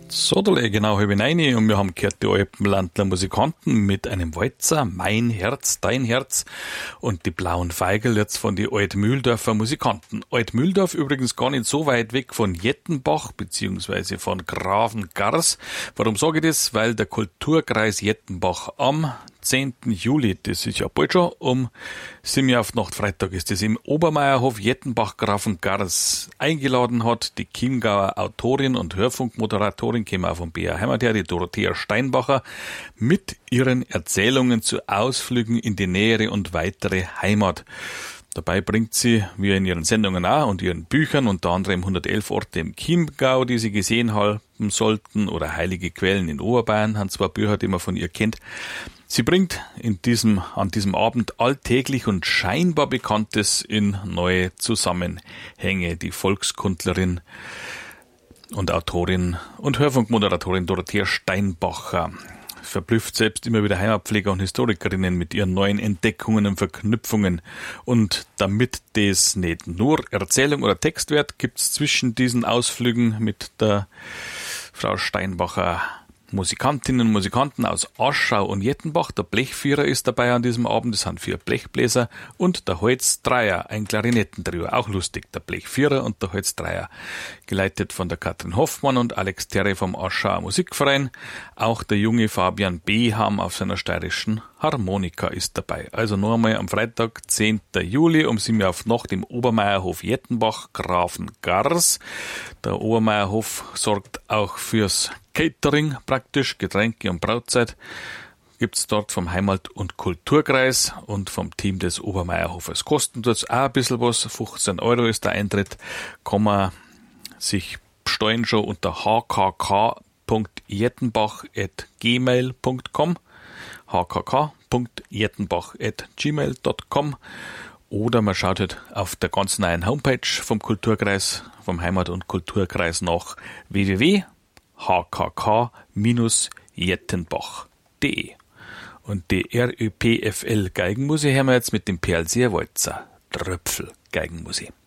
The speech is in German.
Sodele, genau, halb neun, und wir haben gehört die Alpenlandler Musikanten mit einem Walzer, Mein Herz, Dein Herz, und die Blauen Feigl jetzt von die Altmühldorfer Musikanten. Altmühldorf übrigens gar nicht so weit weg von Jettenbach beziehungsweise von Grafengars. Warum sage ich das? Weil der Kulturkreis Jettenbach am 10. Juli, das ist ja bald schon, um 7 Uhr auf Nacht Freitag ist das im Obermeierhof Jettenbach Grafengars eingeladen hat. Die Chiemgauer Autorin und Hörfunkmoderatorin, käme auch vom BR Heimat her, die Dorothea Steinbacher, mit ihren Erzählungen zu Ausflügen in die nähere und weitere Heimat. Dabei bringt sie, wie in ihren Sendungen auch und ihren Büchern, unter anderem 111 Orte im Chiemgau, die sie gesehen haben sollten, oder Heilige Quellen in Oberbayern, haben 2 Bücher, die man von ihr kennt. Sie bringt an diesem Abend alltäglich und scheinbar Bekanntes in neue Zusammenhänge. Die Volkskundlerin und Autorin und Hörfunkmoderatorin Dorothea Steinbacher verblüfft selbst immer wieder Heimatpfleger und Historikerinnen mit ihren neuen Entdeckungen und Verknüpfungen. Und damit das nicht nur Erzählung oder Text wird, gibt's zwischen diesen Ausflügen mit der Frau Steinbacher Musikantinnen und Musikanten aus Aschau und Jettenbach. Der Blechvierer ist dabei an diesem Abend, das sind 4 Blechbläser, und der Holzdreier, ein Klarinettentrio, auch lustig, der Blechvierer und der Holzdreier, geleitet von der Katrin Hoffmann und Alex Terre vom Aschauer Musikverein. Auch der junge Fabian Beham auf seiner steirischen Harmonika ist dabei. Also noch einmal am Freitag, 10. Juli um 7 Uhr auf Nacht im Obermeierhof Jettenbach, Grafengars. Der Obermeierhof sorgt auch fürs Catering praktisch, Getränke und Brautzeit gibt's dort vom Heimat- und Kulturkreis und vom Team des Obermeierhofes. Kosten tut's auch ein bisschen was, 15 € ist der Eintritt, kann man sich bestellen schon unter hkk.jettenbach@gmail.com, hkk.jettenbach@gmail.com, oder man schaut halt auf der ganz neuen Homepage vom Kulturkreis, vom Heimat- und Kulturkreis nach www.hkk-jettenbach.de. Und die RÖPFL Geigenmusik hören wir jetzt mit dem Perlseer Walzer, Tröpfel Geigenmusik.